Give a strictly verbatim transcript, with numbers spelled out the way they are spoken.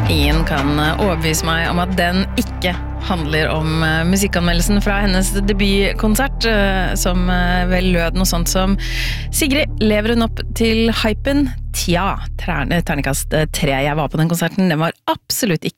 Ingen kan overbevise meg om at den ikke handler om musikkanmeldelsen fra hennes debutkonsert, som vel lød noe sånt som Sigrid, lever hun opp til hypen? Tja, ternekast tre. Jeg var på den konserten, den var absolutt ikke